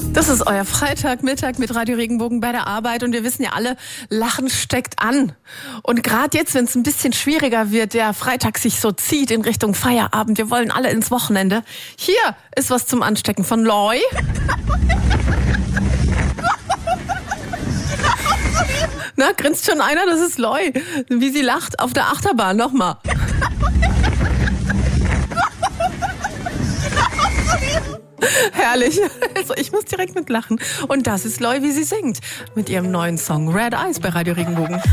Das ist euer Freitagmittag mit Radio Regenbogen bei der Arbeit und wir wissen ja alle, Lachen steckt an. Und gerade jetzt, wenn es ein bisschen schwieriger wird, der Freitag sich so zieht in Richtung Feierabend, wir wollen alle ins Wochenende. Hier ist was zum Anstecken von Loi. Na, grinst schon einer? Das ist Loi. Wie sie lacht auf der Achterbahn. Nochmal. Herrlich. Also ich muss direkt mit lachen. Und das ist Loi, wie sie singt. Mit ihrem neuen Song Red Eyes bei Radio Regenbogen.